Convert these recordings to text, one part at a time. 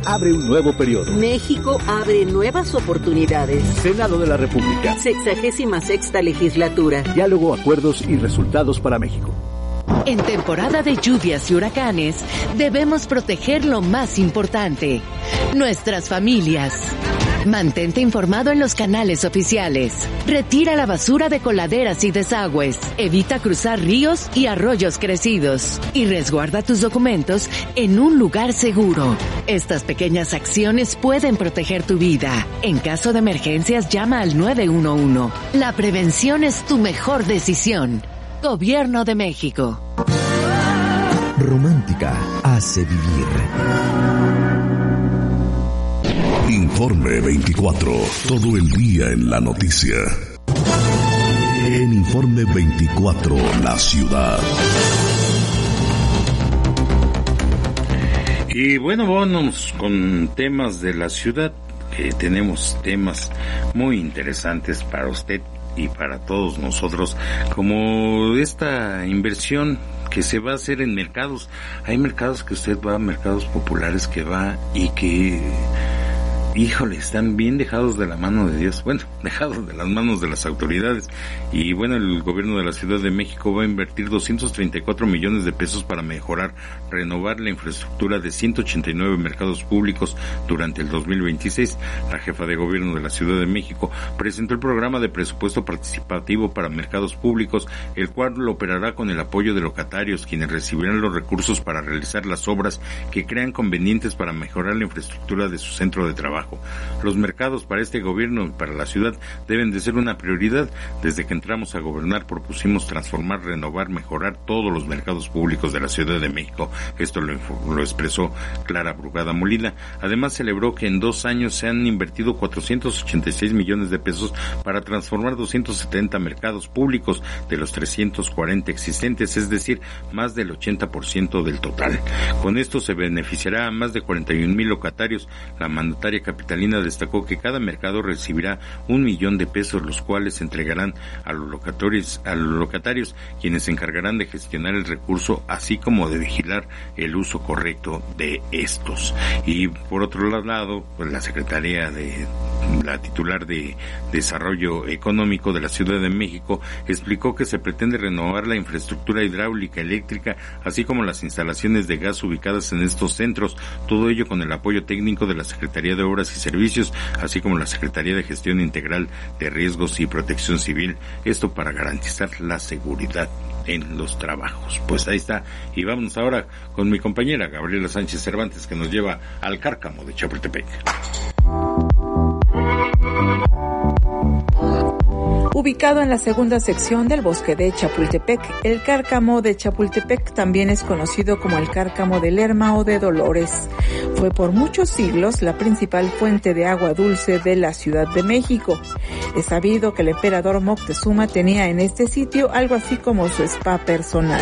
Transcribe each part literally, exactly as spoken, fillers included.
abre un nuevo periodo. México abre nuevas oportunidades. Senado de la República. Sexagésima sexta legislatura. Diálogo, acuerdos y resultados para México. En temporada de lluvias y huracanes, debemos proteger lo más importante, nuestras familias. Mantente informado en los canales oficiales. Retira la basura de coladeras y desagües. Evita cruzar ríos y arroyos crecidos. Y resguarda tus documentos en un lugar seguro. Estas pequeñas acciones pueden proteger tu vida. En caso de emergencias, llama al nueve uno uno. La prevención es tu mejor decisión. Gobierno de México. Romántica hace vivir. Informe veinticuatro, todo el día en la noticia. En Informe veinticuatro, la ciudad. Y bueno, vamos con temas de la ciudad, que tenemos temas muy interesantes para usted y para todos nosotros, como esta inversión que se va a hacer en mercados. Hay mercados que usted va, mercados populares que va y que, híjole, están bien dejados de la mano de Dios, bueno, dejados de las manos de las autoridades. Y bueno, el gobierno de la Ciudad de México va a invertir doscientos treinta y cuatro millones de pesos para mejorar, renovar la infraestructura de ciento ochenta y nueve mercados públicos durante el dos mil veintiséis. La jefa de gobierno de la Ciudad de México presentó el programa de presupuesto participativo para mercados públicos, el cual lo operará con el apoyo de locatarios, quienes recibirán los recursos para realizar las obras que crean convenientes para mejorar la infraestructura de su centro de trabajo. Los mercados para este gobierno y para la ciudad deben de ser una prioridad. Desde que entramos a gobernar propusimos transformar, renovar, mejorar todos los mercados públicos de la Ciudad de México. Esto lo, lo expresó Clara Brugada Molina. Además celebró que en dos años se han invertido cuatrocientos ochenta y seis millones de pesos para transformar doscientos setenta mercados públicos de los trescientos cuarenta existentes, es decir, más del ochenta por ciento del total. Con esto se beneficiará a más de cuarenta y un mil locatarios. La mandataria capitalina destacó que cada mercado recibirá un millón de pesos, los cuales se entregarán a los locatarios, a los locatarios, quienes se encargarán de gestionar el recurso, así como de vigilar el uso correcto de estos. Y por otro lado, pues la Secretaría de la titular de Desarrollo Económico de la Ciudad de México explicó que se pretende renovar la infraestructura hidráulica, eléctrica, así como las instalaciones de gas ubicadas en estos centros, todo ello con el apoyo técnico de la Secretaría de Obras y Servicios, así como la Secretaría de Gestión Integral de Riesgos y Protección Civil, esto para garantizar la seguridad en los trabajos. Pues ahí está, y vámonos ahora con mi compañera Gabriela Sánchez Cervantes, que nos lleva al Cárcamo de Chapultepec. Ubicado en la segunda sección del bosque de Chapultepec, el Cárcamo de Chapultepec también es conocido como el Cárcamo de Lerma o de Dolores. Fue por muchos siglos la principal fuente de agua dulce de la Ciudad de México. Es sabido que el emperador Moctezuma tenía en este sitio algo así como su spa personal.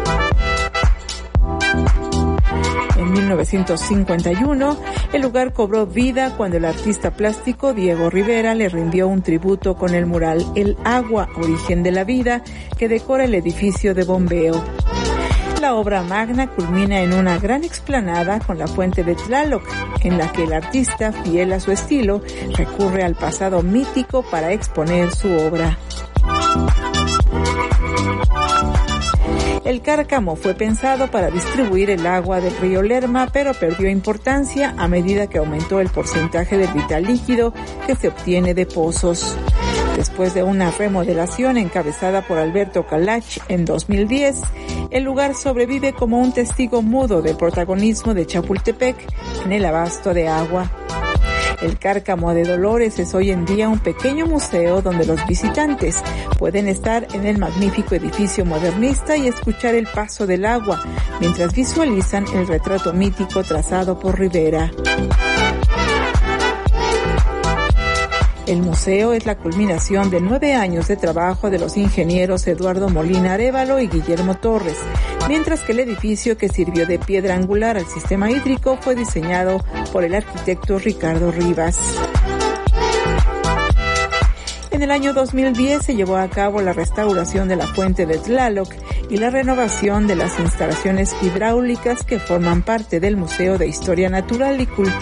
En mil novecientos cincuenta y uno, el lugar cobró vida cuando el artista plástico Diego Rivera le rindió un tributo con el mural El Agua, Origen de la Vida, que decora el edificio de bombeo. La obra magna culmina en una gran explanada con la fuente de Tlaloc, en la que el artista, fiel a su estilo, recurre al pasado mítico para exponer su obra. El Cárcamo fue pensado para distribuir el agua del río Lerma, pero perdió importancia a medida que aumentó el porcentaje de vital líquido que se obtiene de pozos. Después de una remodelación encabezada por Alberto Calach en dos mil diez, el lugar sobrevive como un testigo mudo del protagonismo de Chapultepec en el abasto de agua. El Cárcamo de Dolores es hoy en día un pequeño museo donde los visitantes pueden estar en el magnífico edificio modernista y escuchar el paso del agua mientras visualizan el retrato mítico trazado por Rivera. El museo es la culminación de nueve años de trabajo de los ingenieros Eduardo Molina Arévalo y Guillermo Torres, mientras que el edificio que sirvió de piedra angular al sistema hídrico fue diseñado por el arquitecto Ricardo Rivas. En el año dos mil diez se llevó a cabo la restauración de la fuente de Tlaloc y la renovación de las instalaciones hidráulicas que forman parte del Museo de Historia Natural y Cultura